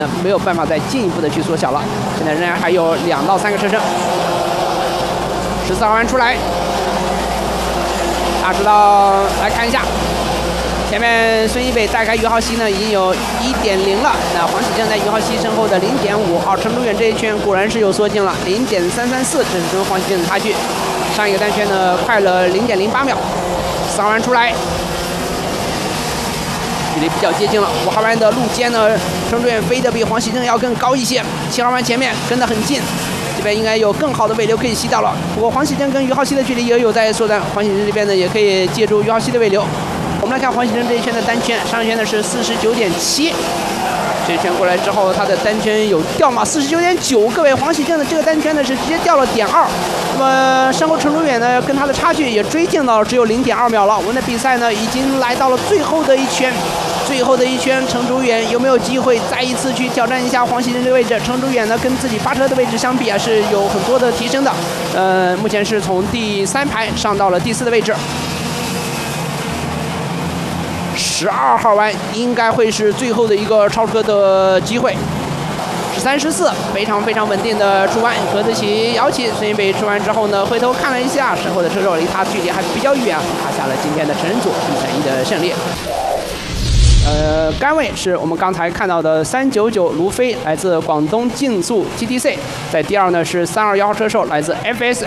没有办法再进一步的去缩小了。现在仍然还有2到3个车身。14号弯出来，大直道来看一下。 前面孙一北带开于浩熙呢，已经有1.0了。那黄启正在于浩熙身后的0.5。成都远这一圈果然是有缩进了0.334，这是跟黄启正的差距。上一个单圈呢快了0.08秒。4号弯出来，距离比较接近了。5号弯的路肩呢，程志远飞得比黄启正要更高一些。7号弯前面跟得很近。 这边应该有更好的尾流可以吸到了，不过黄启正跟于浩熙的距离也有在缩短，黄启正这边呢也可以借助于浩熙的尾流。我们来看黄启正这一圈的单圈，上一圈呢是49.7，这一圈过来之后，他的单圈有掉嘛，49.9。各位，黄启正的这个单圈呢是直接掉了0.2，那么身后程朱远呢跟他的差距也追近到只有0.2秒了。我们的比赛呢已经来到了最后的一圈。 最后的一圈，程朱远有没有机会再一次去挑战一下黄启正这个位置？程朱远呢，跟自己发车的位置相比啊，是有很多的提升的。目前是从第3排上到了第4的位置。12号弯应该会是最后的一个超车的机会。13、14，非常稳定的出弯，格子起摇起，孙一北出弯之后呢，回头看了一下身后的车手，离他距离还比较远，拿下了今天的成人组1-1的胜利。 杆位是我们刚才看到的399卢飞，来自广东竞速 TTC。在第2呢是321号车手，来自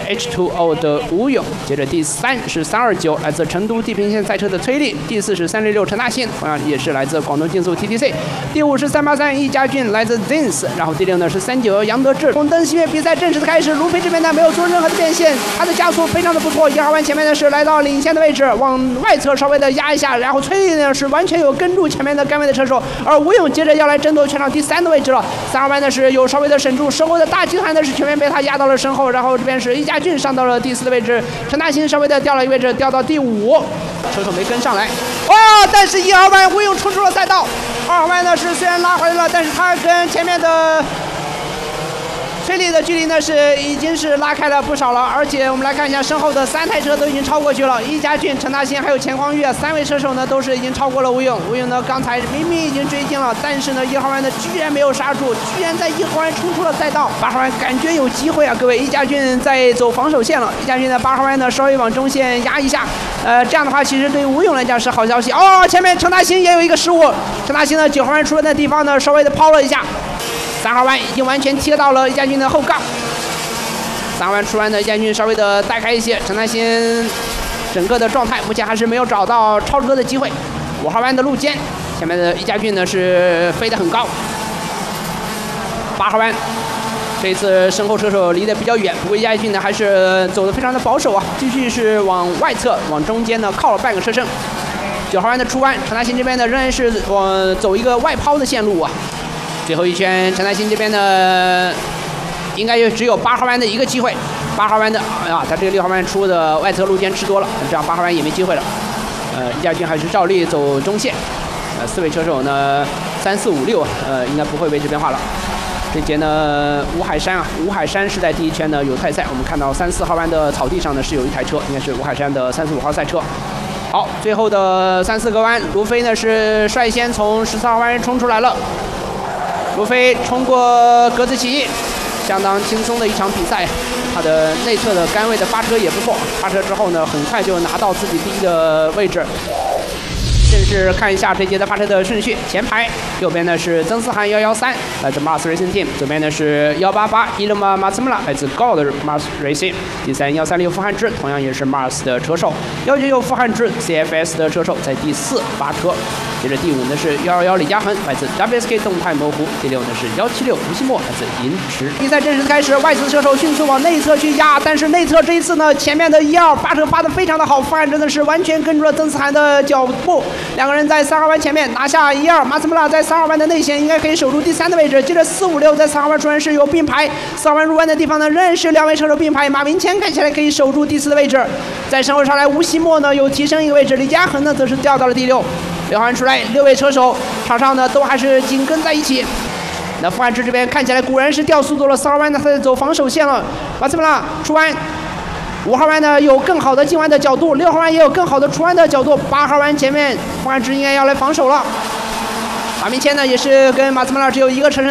FSH2O 的吴勇。接着第3是329，来自成都地平线赛车的崔丽。第4是366陈大新，同样也是来自广东竞速 TTC。第5是383易家俊，来自 Zins。然后第6呢是391杨德志。红灯熄灭，比赛正式的开始。卢飞这边呢没有做任何的变线，他的加速非常的不错。1号弯前面呢是来到领先的位置，往外侧稍微的压一下，然后崔丽呢是完全有跟住前面的杆位的车手，而吴勇接着要来争夺全场第3的位置了。3号弯呢是有稍微的省住，身后的大集团呢是全面被他压到了身后，然后这边是易家俊上到了第4的位置，陈大新稍微的掉了一个位置，掉到第5，车手没跟上来。但是1号弯吴勇冲出了赛道，2号弯呢是虽然拉回来了，但是他跟前面的崔丽的距离呢已经是拉开了不少了，而且我们来看一下身后的3台车都已经超过去了，易家俊、陈大新还有钱匡玉3位车手呢都是已经超过了吴勇。吴勇呢刚才明明已经追近了，但是呢1号弯呢居然没有刹住，居然在1号弯冲出了赛道。8号弯感觉有机会啊，各位，易家俊在走防守线了，易家俊在8号弯呢稍微往中线压一下，这样的话其实对于吴勇来讲是好消息。前面陈大新也有一个失误，陈大新呢9号弯出弯的地方呢稍微的抛了一下。3号弯已经完全贴到了易家俊的后杠，3号弯出弯的易家俊稍微的带开一些，陈大新整个的状态目前还是没有找到超车的机会。5号弯的路肩，前面的易家俊呢是飞得很高。8号弯，这一次身后车手离得比较远，不过易家俊呢还是走得非常的保守啊，继续是往外侧往中间呢靠了半个车身。9号弯的出弯，陈大新这边呢仍然是走一个外抛的线路啊。最后一圈，陈大新这边呢，应该就只有8号弯的一个机会。8号弯的，他这个6号弯出的外侧路肩吃多了，这样8号弯也没机会了。易家俊还是照例走中线。4位车手呢，3、4、5、6，应该不会为之变化了。这节呢，吴海山是在第1圈呢有退赛。我们看到3、4号弯的草地上呢是有一台车，应该是吴海山的3、4、5号赛车。好，最后的3、4个弯，卢飞呢是率先从14号弯冲出来了。卢飞冲过格子起义，相当轻松的一场比赛。他的内侧的杆位的发车也不错，发车之后呢，很快就拿到自己第1的位置。正式看一下这节的发车的顺序，前排右边呢是曾思涵113，来自 Mars Racing Team， 左边呢是188伊勒马马斯穆拉，来自 God Mars Racing。第3 136傅汉志，同样也是 Mars 的车手。199傅汉志 CFS 的车手，在第4发车。接着第5呢是121李嘉恒，来自 WSK 动态模糊。第6呢是176吴希墨，来自银池。比赛正式开始，外侧车手迅速往内侧去压，但是内侧这一次呢，前面的1、2发车发得非常的好，傅汉真的是完全跟住了曾思涵的脚步。2个人在3号弯前面拿下1、2，马斯穆拉在3号弯的内线应该可以守住第3的位置。接着4、5、6在3号弯出弯是有并排，4号弯入弯的地方呢仍然是2位车手并排，马明谦看起来可以守住第4的位置。在身后上来吴希墨呢有提升一个位置，李嘉恒呢则是掉到了第6。6号弯出来，6位车手场上呢都还是紧跟在一起。那傅汉志这边看起来果然是掉速度了，4号弯呢他在走防守线了，马斯穆拉出弯。5号弯呢有更好的进弯的角度，6号弯也有更好的出弯的角度。8号弯前面傅汉志应该要来防守了。马明谦呢也是跟马斯穆拉只有一个车身。